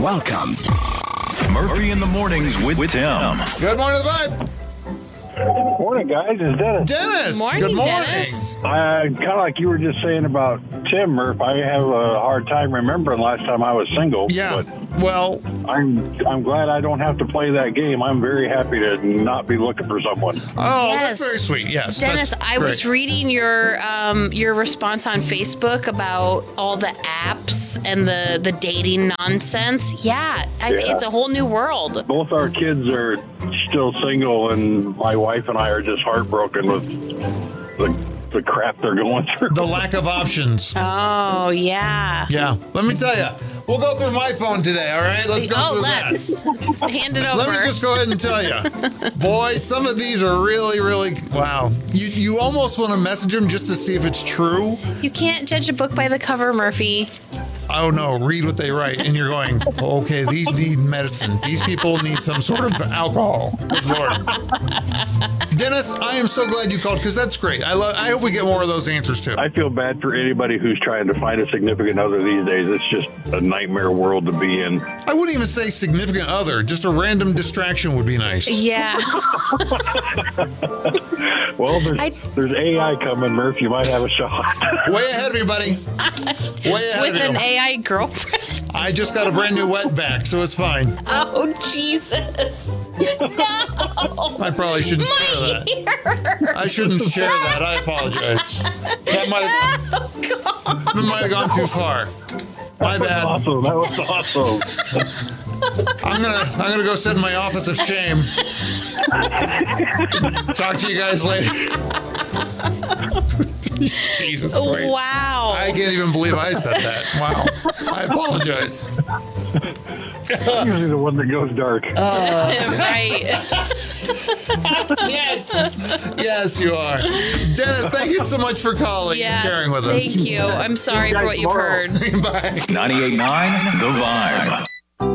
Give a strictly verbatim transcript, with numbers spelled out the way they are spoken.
Welcome. Murphy in the Mornings with, with Tim. Good morning, the vibe. Morning, guys. It's Dennis. Dennis. Morning, Good morning. Dennis. Uh, kind of like you were just saying about Tim, Murph. I have a hard time remembering last time I was single. Yeah. But Well, I'm I'm glad I don't have to play that game. I'm very happy to not be looking for someone. oh, Yes. that's very sweet. Yes. Dennis, that's I was great. reading your um, your response on Facebook about all the apps and the, the dating nonsense. Yeah, I, Yeah. it's a whole new world. Both our kids are still single, and my wife and I are just heartbroken with the the crap they're going through. The lack of options. Oh, yeah. Yeah. Let me tell you. We'll go through my phone today, all right? Let's go Oh, through let's hand it that. over. Let me just go ahead and tell you. Boy, some of these are really, really, wow. You you almost want to message them just to see if it's true. You can't judge a book by the cover, Murphy. Oh, no, read what they write. And you're going, okay, these need medicine. These people need some sort of alcohol. Good Lord. Dennis, I am so glad you called because that's great. I love. I hope we get more of those answers too. I feel bad for anybody who's trying to find a significant other these days. It's just a nightmare world to be in. I wouldn't even say significant other. Just a random distraction would be nice. Yeah. Well, there's, I- there's A I coming, Murph. You might have a shot. Way ahead of you, buddy. Way ahead With of an you. A I girlfriend. I just got a brand new wetback, so it's fine. Oh, Jesus. No. I probably shouldn't share My that. ear. I shouldn't share that. I apologize. That might have, Oh, God. that might have gone too far. My bad. Awesome. That was awesome. I'm gonna I'm gonna go sit in my office of shame. Talk to you guys later. Jesus Christ. Wow. I can't even believe I said that. Wow. I apologize. I'm usually the one that goes dark. Right. Yes. Yes, you are. Dennis, thank you so much for calling Yeah. and sharing with us. Thank you. I'm sorry for what you've tomorrow. heard. Bye. ninety-eight point nine The Vibe.